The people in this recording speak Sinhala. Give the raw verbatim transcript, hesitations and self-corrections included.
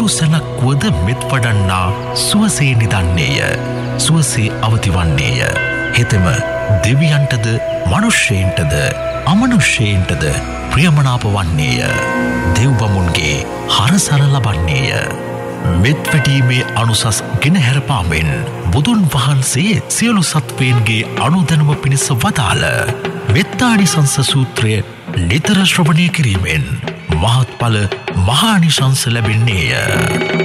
සුළු සැලක් වුවද මෙත් වඩන්නා සුවසේ නිදන්නේය. සුවසේ අවතිවන්නේය. හෙතෙම දෙවියන්ටද මනුෂ්‍යයන්ටද අමනුෂ්‍යයන්ටද ප්‍රියමනාප වන්නේය. දෙව්බමුන්ගේ හරසර ලබන්නේය. මෙත් වැටීමේ අනුසස් ගෙනහැර පාමෙන් බුදුන් වහන්සේ සියලු සත්වයන්ගේ අනුදැනුම පිණිස වදාළ මෙත්තානිසංස සූත්‍රය නිතර ශ්‍රවණය කිරීමෙන් මහත්ඵල මහානිශංස ලැබෙන්නේය.